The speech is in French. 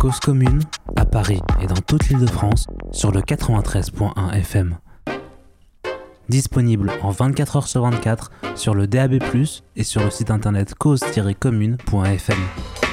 Cause commune, à Paris et dans toute l'Île-de-France, sur le 93.1 FM. Disponible en 24 heures sur 24 sur le DAB+, et sur le site internet cause-commune.fm.